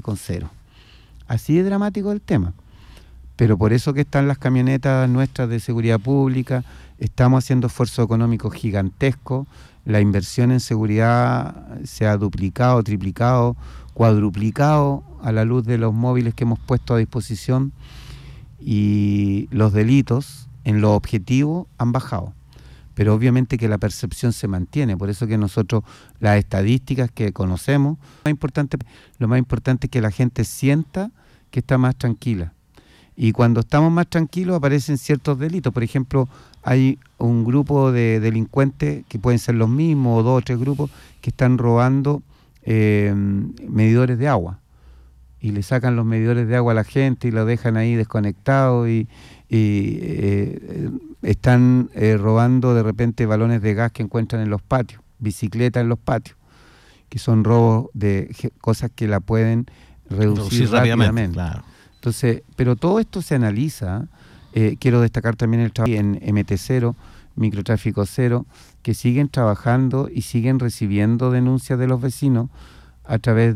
con cero. Así de dramático el tema. Pero por eso que están las camionetas nuestras de seguridad pública, estamos haciendo esfuerzos económicos gigantescos, la inversión en seguridad se ha duplicado, triplicado, cuadruplicado a la luz de los móviles que hemos puesto a disposición, y los delitos en lo objetivo han bajado. Pero obviamente que la percepción se mantiene, por eso que nosotros las estadísticas que conocemos, lo más importante es que la gente sienta que está más tranquila. Y cuando estamos más tranquilos aparecen ciertos delitos. Por ejemplo, hay un grupo de delincuentes, que pueden ser los mismos o 2 o 3 grupos, que están robando medidores de agua. Y le sacan los medidores de agua a la gente y lo dejan ahí desconectado y están robando de repente balones de gas que encuentran en los patios, bicicletas en los patios, que son robos de cosas que la pueden reducir rápidamente. Claro. Entonces, pero todo esto se analiza. Quiero destacar también el trabajo en MT0, Microtráfico Cero, que siguen trabajando y siguen recibiendo denuncias de los vecinos a través